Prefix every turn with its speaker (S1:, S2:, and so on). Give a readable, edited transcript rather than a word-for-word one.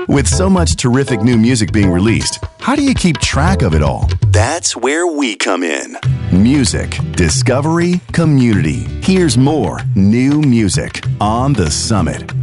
S1: With so much terrific new music being released, how do you keep track of it all? That's where we come in. Music, discovery, community. Here's more new music on The Summit.